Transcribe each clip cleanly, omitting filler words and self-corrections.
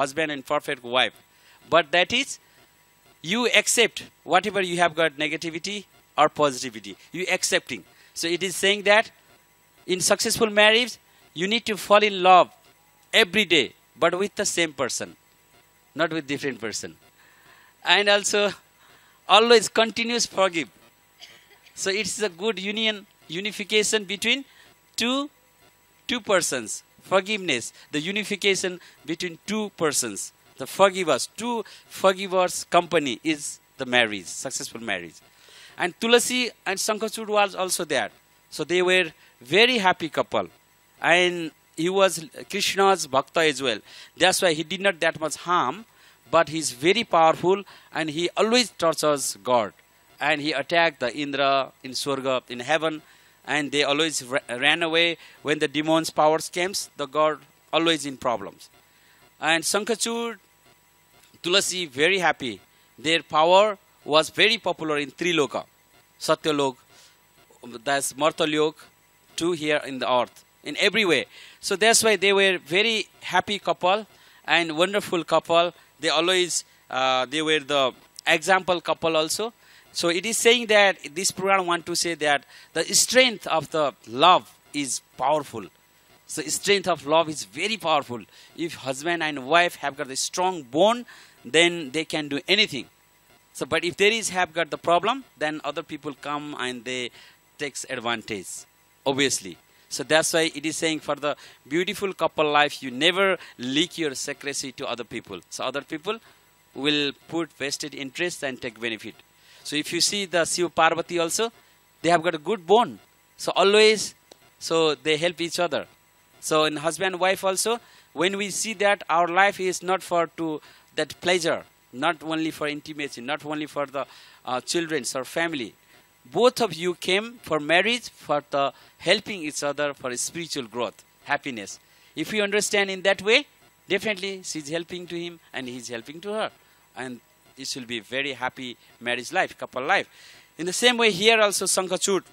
husband and perfect wife. But that is, you accept whatever you have got negativity or positivity. You accepting. So it is saying that in successful marriage, you need to fall in love every day, but with the same person, not with different person. And also, always continuous forgive. So it's a good unification between two persons. Forgiveness, the unification between two persons. The forgivers, two forgivers company is the marriage, successful marriage. And Tulasi and Shankachud was also there. So they were very happy couple. And he was Krishna's bhakta as well. That's why he did not that much harm, but he's very powerful and he always tortures God. And he attacked the Indra in Swarga, in heaven, and they always ran away when the demons' powers came. The God always in problems. And Shankachud, Tulasi, very happy. Their power was very popular in Triloka, Satyalok, that's Martalyok, too here in the earth, in every way. So that's why they were very happy couple and wonderful couple. They always, they were the example couple also. So it is saying that this program want to say that the strength of the love is powerful. So strength of love is very powerful. If husband and wife have got a strong bond, then they can do anything. So, but if there is have got the problem, then other people come and they takes advantage, obviously. So that's why it is saying for the beautiful couple life, you never leak your secrecy to other people. So other people will put vested interest and take benefit. So if you see the Shiva Parvati also, they have got a good bond. So always, so they help each other. So in husband and wife also, when we see that our life is not for that pleasure, not only for intimacy, not only for the children or family. Both of you came for marriage, for the helping each other for spiritual growth, happiness. If you understand in that way, definitely she's helping to him and he's helping to her. And this will be very happy marriage life, couple life. In the same way here also Shankachud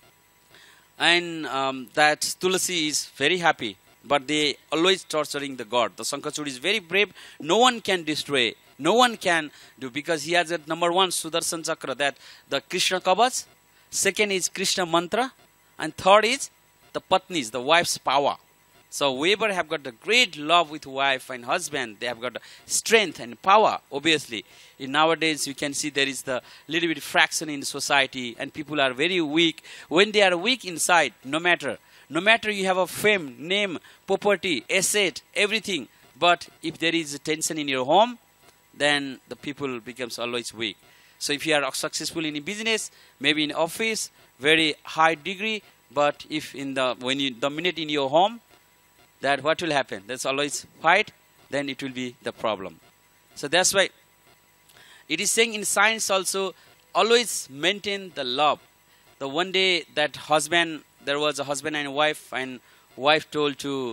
and that Tulasi is very happy, but they always torturing the God. The Shankachud is very brave. No one can destroy. No one can do, because he has a number one Sudarshan Chakra, that the Krishna Kavach, second is Krishna Mantra, and third is the Patnis, the wife's power. So whoever have got the great love with wife and husband, they have got strength and power, obviously. In nowadays, you can see there is the little bit fraction in society and people are very weak. When they are weak inside, no matter you have a fame, name, property, asset, everything, but if there is a tension in your home, then the people becomes always weak. So if you are successful in business, maybe in office, very high degree, but if when you dominate in your home, that what will happen? There's always fight, then it will be the problem. So that's why it is saying in science also, always maintain the love. The one day that there was a husband and wife told to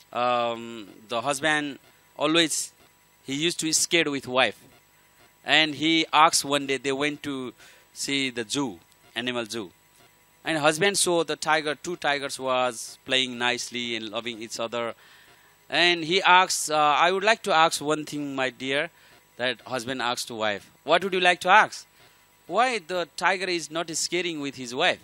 the husband, always he used to be scared with wife. And he asked one day, they went to see the zoo, animal zoo. And husband saw the two tigers was playing nicely and loving each other. And he asked, I would like to ask one thing, my dear, that husband asked to wife. What would you like to ask? Why the tiger is not scaring with his wife?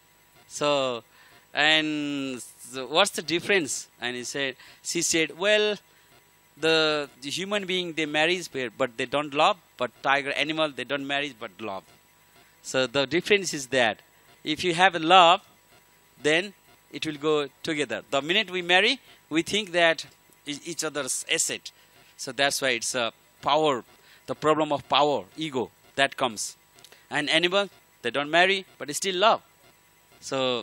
So what's the difference? And she said, well, the human being, they marry, but they don't love. But tiger, animal, they don't marry, but love. So the difference is that if you have love, then it will go together. The minute we marry, we think that each other's asset. So that's why it's a power, the problem of power, ego, that comes. And animal, they don't marry, but still love. So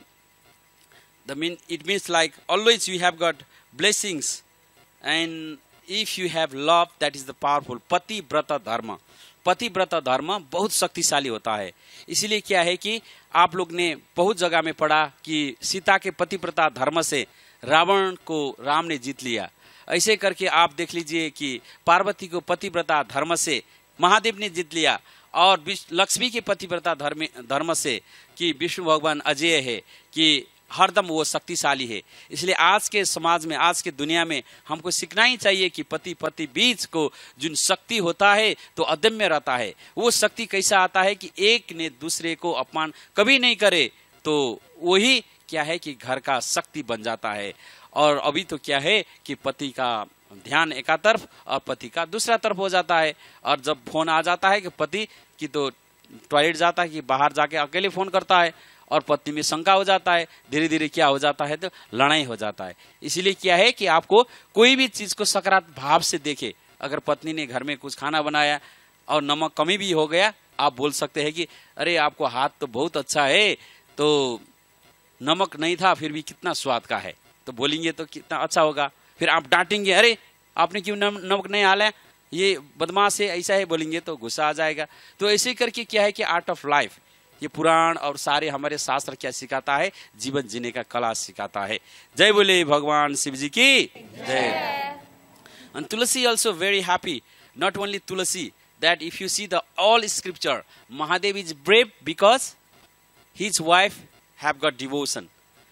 it means like always you have got blessings. And if you have love, that is the powerful पति व्रत धर्म. पति व्रत धर्म बहुत शक्तिशाली होता है. इसीलिए क्या है कि आप लोग ने बहुत जगह में पढ़ा कि सीता के पतिव्रता धर्म से रावण को राम ने जीत लिया. ऐसे करके आप देख लीजिए कि पार्वती को पतिव्रता धर्म से महादेव ने जीत लिया, और लक्ष्मी के पतिव्रता धर्म से कि विष्णु भगवान अजय है, कि हरदम वो शक्तिशाली है। इसलिए आज के समाज में, आज के दुनिया में हमको सीखना ही चाहिए कि पति पति बीच को जो शक्ति होता है तो अदम्य रहता है। वो शक्ति कैसा आता है कि एक ने दूसरे को अपमान कभी नहीं करे, तो वही क्या है कि घर का शक्ति बन जाता है। और अभी तो क्या है कि पति का ध्यान एक तरफ और पति का दूसरा तरफ हो जाता है। और जब फोन आ जाता है कि पति की तो टॉयलेट जाता है कि बाहर जाके अकेले फोन करता है, और पत्नी में शंका हो जाता है, धीरे धीरे क्या हो जाता है तो लड़ाई हो जाता है। इसीलिए क्या है कि आपको कोई भी चीज को सकारात्मक भाव से देखे। अगर पत्नी ने घर में कुछ खाना बनाया और नमक कमी भी हो गया, आप बोल सकते हैं कि अरे आपको हाथ तो बहुत अच्छा है, तो नमक नहीं था फिर भी कितना स्वाद का है, तो बोलेंगे तो कितना अच्छा होगा। फिर आप डांटेंगे, अरे आपने क्यों नमक नहीं डाला, ये बदमाश है, ऐसा है बोलेंगे तो गुस्सा आ जाएगा। तो ऐसे करके क्या है कि आर्ट ऑफ लाइफ, ये पुराण और सारे हमारे शास्त्र क्या सिखाता है, जीवन जीने का कला सिखाता है। जय बोले भगवान शिव जी की जय। And Tulasi also very happy, not only Tulasi, that if you see the all scripture, Mahadev is brave because his wife have got devotion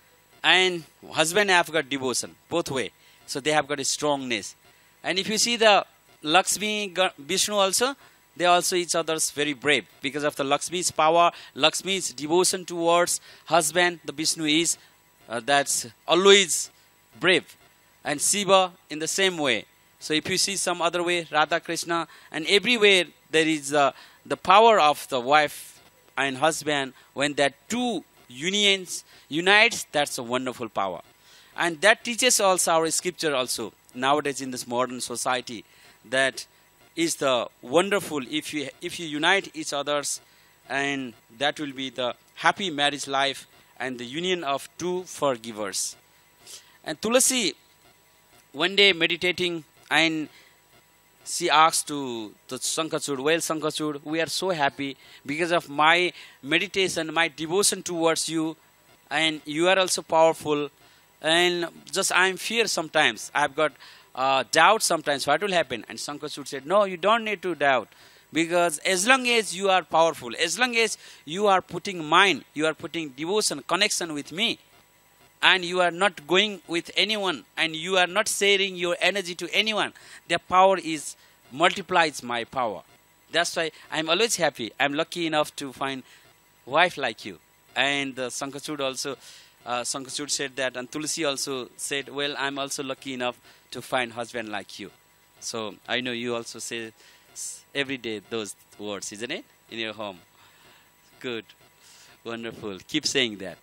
and husband have got devotion, both way. So they have got a strongness. And if you see the Lakshmi, Vishnu also, they also each other's very brave because of the Lakshmi's power, Lakshmi's devotion towards husband. The Vishnu is that's always brave, and Shiva in the same way. So if you see some other way, Radha Krishna, and everywhere there is the power of the wife and husband. When that two unions unites, that's a wonderful power, and that teaches also our scripture also nowadays in this modern society. That is the wonderful if you unite each others, and that will be the happy marriage life and the union of two forgivers. And Tulasi one day meditating, and she asked to Sankachud, well Sankachud, we are so happy because of my meditation, my devotion towards you, and you are also powerful, and just I am fear sometimes, I have got doubt sometimes what will happen. And Sankachud said, no, you don't need to doubt, because as long as you are powerful, as long as you are putting mind, you are putting devotion, connection with me, and you are not going with anyone, and you are not sharing your energy to anyone, the power is multiplies my power. That's why I'm always happy. I'm lucky enough to find wife like you. And Sankachud also, Sankachud said that, and Tulasi also said, well, I'm also lucky enough to find husband like you. So I know you also say every day those words, isn't it, in your home? Good, wonderful. Keep saying that.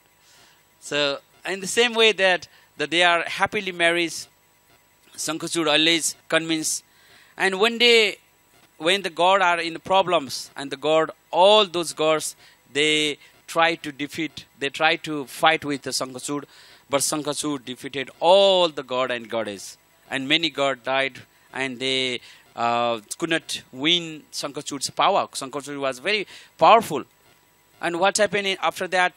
So in the same way that they are happily married, Sankachud always convinced. And one day when the god are in problems, and the god, all those gods, they try to defeat, they try to fight with the Sankachud, but Sankachud defeated all the god and goddess, and many gods died, and they could not win Sankachud's power. Sankachud was very powerful. And what happened after that?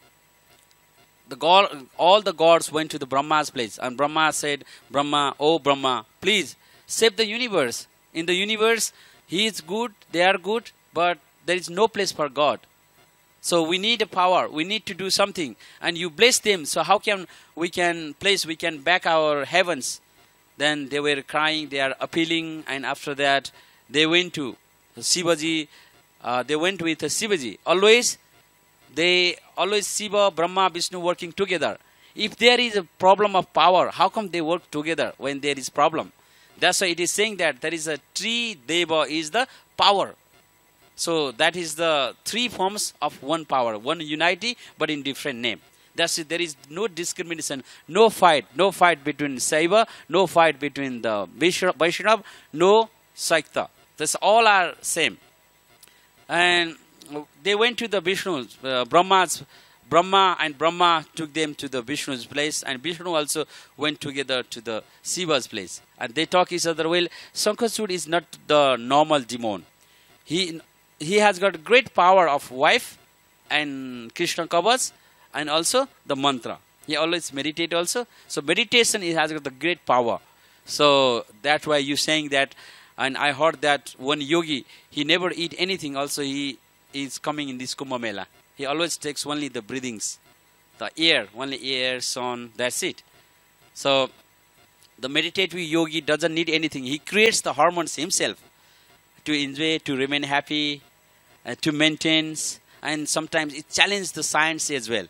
All the gods went to the Brahma's place, and Brahma said, Brahma, oh Brahma, please save the universe. In the universe, he is good, they are good, but there is no place for God. So we need a power, we need to do something, and you bless them. So how can we can back our heavens? Then they were crying, they are appealing, and after that they went to Shivaji. They went with Shivaji. Always Shiva, Brahma, Vishnu working together. If there is a problem of power, how come they work together when there is problem? That's why it is saying that there is a Tri Deva is the power. So that is the three forms of one power, one unity, but in different name. That's it. There is no discrimination, no fight between Saiva, no fight between the Vaishnava, no Saikta. This all are same. And they went to the Vishnu, Brahma and Brahma took them to the Vishnu's place, and Vishnu also went together to the Shiva's place. And they talk each other. Well, Sankachud is not the normal demon. He has got great power of wife and Krishna Kavach, and also the mantra. He always meditate also. So meditation has got the great power. So that's why you saying that. And I heard that one yogi, he never eat anything. Also he is coming in this Kumbh Mela. He always takes only the breathings. The air, only air, sun, that's it. So the meditative yogi doesn't need anything. He creates the hormones himself to enjoy, to remain happy, to maintain, and sometimes it challenges the science as well.